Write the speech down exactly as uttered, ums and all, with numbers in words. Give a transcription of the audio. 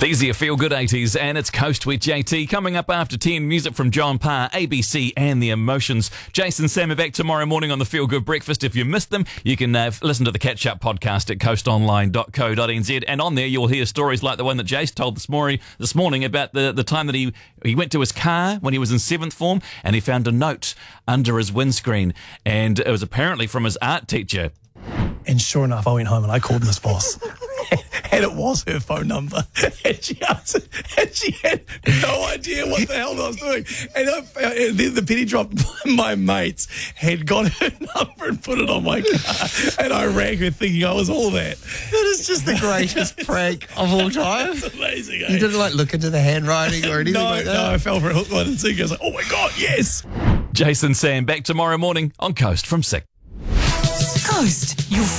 These are your Feel Good eighties, and it's Coast with J T. Coming up after ten, music from John Parr, A B C and The Emotions. Jason and Sam are back tomorrow morning on the Feel Good Breakfast. If you missed them, you can uh, listen to the catch-up podcast at coast online dot co dot n z, and on there you'll hear stories like the one that Jace told this morning, this morning about the, the time that he, he went to his car when he was in seventh form and he found a note under his windscreen, and it was apparently from his art teacher. And sure enough, I went home and I called Miss Boss. And it was her phone number. And she answered, and she had no idea what the hell I was doing. And, I found, and then the penny dropped. My mates had got her number and put it on my car. And I rang her thinking I was all that. That is just the greatest prank of all time. It's amazing, eh? You didn't like look into the handwriting or anything no, like that? No, I fell for a hook, line and sinker. I was like, oh my God, yes. Jason and Sam back tomorrow morning on Coast from six. Coast, your